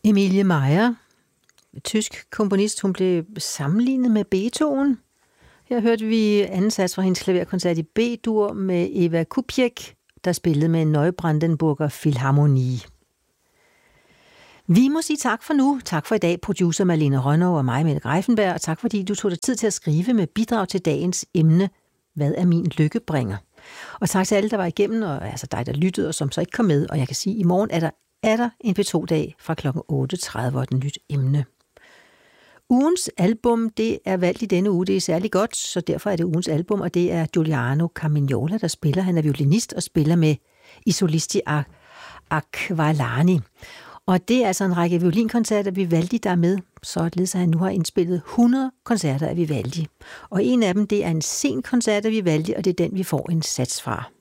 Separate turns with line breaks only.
Emilie Meyer, tysk komponist, hun blev sammenlignet med Beethoven. Her hørte vi anden sats fra hendes klaverkoncert i B-dur med Eva Kupiec, der spillede med Neubrandenburger Philharmonie. Vi må sige tak for nu. Tak for i dag, producer Malene Rønnow og mig, Mette Greiffenberg, og tak fordi du tog dig tid til at skrive med bidrag til dagens emne, hvad er min lykkebringer? Og tak til alle, der var igennem, og altså dig, der lyttede, og som så ikke kom med. Og jeg kan sige, at i morgen er der en P2-dag fra kl. 8.30 og et nyt emne. Ugens album, det er valgt i denne uge, det er særlig godt, så derfor er det ugens album, og det er Giuliano Carmignola, der spiller. Han er violinist og spiller med I Solisti Aqualani. Og det er altså en række violinkoncerter af Vivaldi, der er med, således at han nu har indspillet 100 koncerter af Vivaldi. Og en af dem, det er en sen koncert af Vivaldi, og det er den, vi får en sats fra.